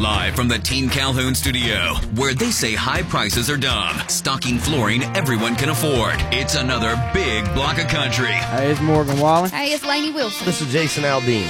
Live from the Team Calhoun studio, where they say high prices are dumb, stocking flooring everyone can afford. It's another big block of country. Hey, it's Morgan Wallen. Hey, it's Lainey Wilson. This is Jason Aldean.